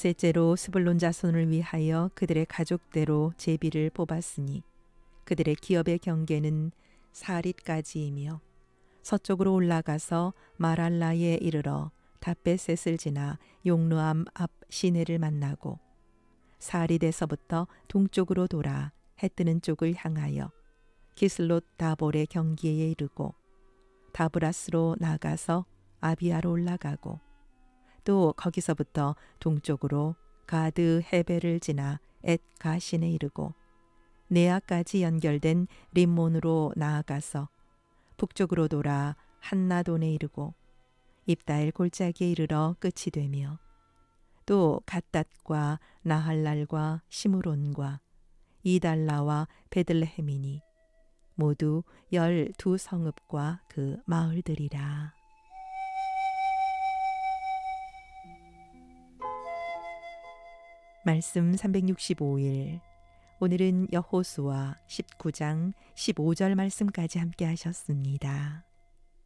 셋째로 스불론 자손을 위하여 그들의 가족대로 제비를 뽑았으니 그들의 기업의 경계는 사릿까지이며 서쪽으로 올라가서 마랄라에 이르러 다베셋을 지나 용르암 앞 시내를 만나고 사릿에서부터 동쪽으로 돌아 해 뜨는 쪽을 향하여 기슬롯 다볼의 경기에 이르고 다브라스로 나가서 아비아로 올라가고 또 거기서부터 동쪽으로 가드 헤벨을 지나 엣 가신에 이르고 네아까지 연결된 림몬으로 나아가서 북쪽으로 돌아 한나돈에 이르고 입다엘 골짜기에 이르러 끝이 되며 또 갓닷과 나할랄과 시므론과 이달라와 베들레헴이니 모두 12성읍과 그 마을들이라. 말씀 365일. 오늘은 여호수아 19장 15절 말씀까지 함께 하셨습니다.